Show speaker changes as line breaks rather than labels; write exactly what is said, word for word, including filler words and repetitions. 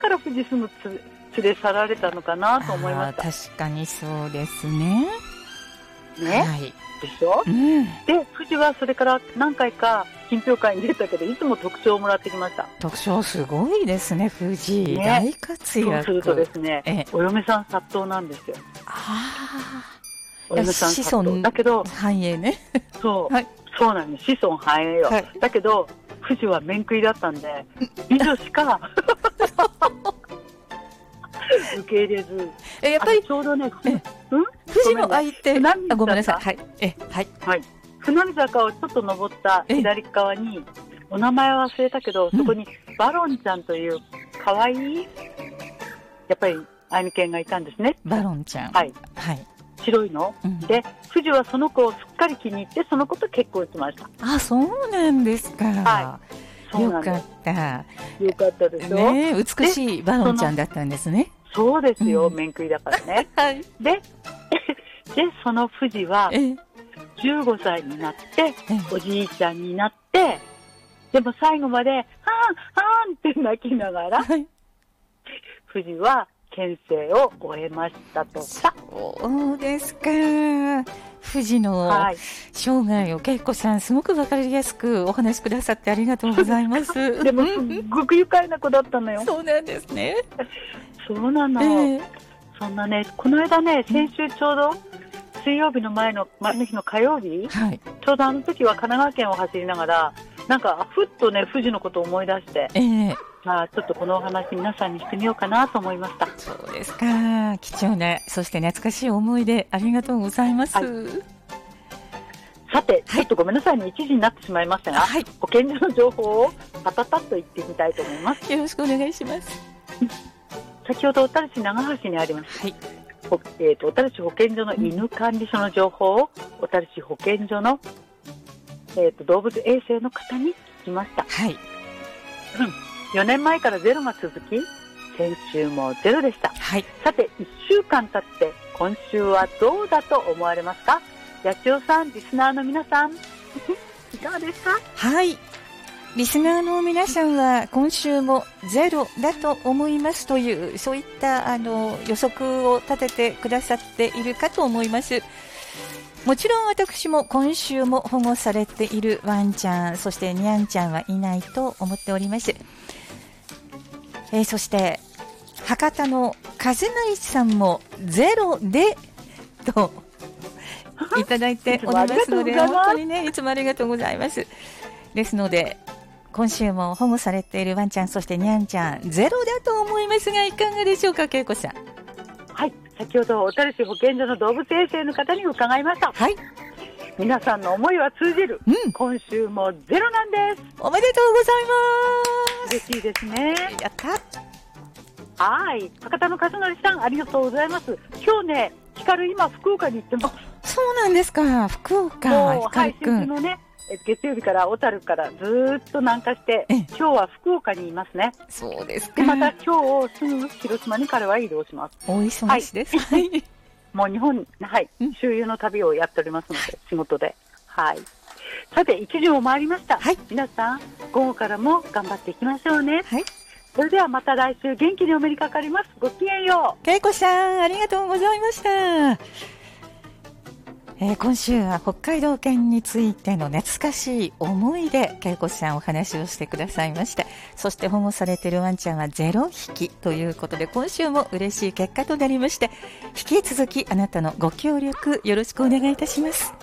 から富士すぐつ連れ去られたのかなと思いました。
確かにそうですね。
ね、
はい、
でしょ、うん、で富士はそれから何回か品評会に出たけどいつも特賞をもらってきました。
特賞すごいですね、富士、ね、大活躍。
そうするとですね、お嫁さん殺到なんですよ。
あ
お嫁さん殺到だけど
繁栄ね。
そう、
はい、
そうなんです、子孫繁栄よ、はい、だけど富士は面食いだったんで美女しか受け入れず、
えやっぱり
ちょうどね、
え、うん、富士の相手、あ、ごめんなさい、はい、え、はい、
はい、船見坂をちょっと登った左側にお名前は忘れたけど、そこにバロンちゃんという可愛いやっぱり愛犬がいたんですね。
バロンちゃん、
はい、
はい、
白いの、うん、で富士はその子をすっかり気に入ってその子と結婚しました。
あ、そうなんですか。はい、よかった。
よかったでしょ、
ね、美しいバロンちゃんだったんですね。
そうですよ、うん、面食いだからね。
はい、
ででその富士はじゅうごさいになっておじいちゃんになって、でも最後まではーんはーんって泣きながら、はい、富士は県政を終えましたとさ。
そうですか。富士の生涯を恵子さんすごく分かりやすくお話しくださってありがとうございます。
でもすっごく愉快な子だったのよ。
そうなんですね。
そうなの、えー、そんなね、この間ね、先週ちょうど水曜日の前の前の日の火曜日、はい、ちょうどあの時は神奈川県を走りながらなんかふっとね富士のことを思い出して、えーまあ、ちょっとこのお話皆さんにしてみようかなと思いました。
そうですか。貴重なそして懐かしい思い出ありがとうございます。はい、
さて、はい、ちょっとごめんなさいね、いちじになってしまいましたが、はい、保健所の情報をパタパッと言ってみたいと思います。
よろしくお願いします。
先ほど小樽市長橋にあります、はい、えー、と小樽市保健所の犬管理所の情報を小樽市保健所の、えー、と動物衛生の方に聞きました。はい、うん、よねんまえからゼロが続き先週もゼロでした。はい、さていっしゅうかん経って今週はどうだと思われますか。八千代さん、リスナーの皆さんいかがですか。
はい、リスナーの皆さんは今週もゼロだと思いますというそういったあの予測を立ててくださっているかと思います。もちろん私も今週も保護されているワンちゃんそしてニャンちゃんはいないと思っております。えー、そして博多の和成さんもゼロでといただいておりますので本当にねいつもありがとうございます。ですので今週も保護されているワンちゃんそしてニャンちゃんゼロだと思いますがいかがでしょうか、恵子さん。
はい、先ほど小樽市保健所の動物衛生の方に伺いました。はい、皆さんの思いは通じる、うん、今週もゼロなんです。
おめでとうございます。
嬉しいですね。
やった。
はい、博多の和成さんありがとうございます。今日ね光今福岡に行ってます。
そうなんですか。福岡
もう配信中のね月曜日から小樽からずっと南下して今日は福岡にいますね。
そうですか。
でまた今日すぐ広島に彼は移動します。
お忙しいです、はい、
もう日本、はい、周遊の旅をやっておりますので仕事で、はい、さていちじを回りました、はい、皆さん午後からも頑張っていきましょうね、はい、それではまた来週元気にお目にかかります。ごきげんよう。
恵子さんありがとうございました。えー、今週は北海道犬についての懐かしい思い出恵子さんお話をしてくださいました。そして保護されているワンちゃんはゼロひきということで今週も嬉しい結果となりまして引き続きあなたのご協力よろしくお願いいたします。